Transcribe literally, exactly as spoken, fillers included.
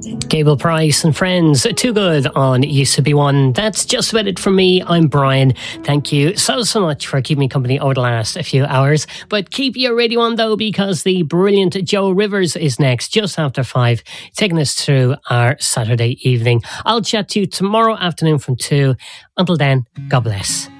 Gable Price and Friends, Too Good on Used to Be One. That's just about it from me. I'm Brian. Thank you so, so much for keeping me company over the last few hours. But keep your radio on though, because the brilliant Joe Rivers is next, just after five, taking us through our Saturday evening. I'll chat to you tomorrow afternoon from two. Until then, God bless.